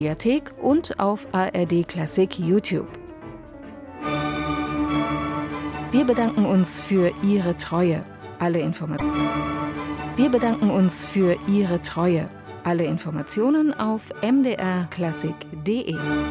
Mediathek und auf ARD Klassik YouTube. Wir bedanken uns für Ihre Treue. Alle Informationen auf mdrklassik.de.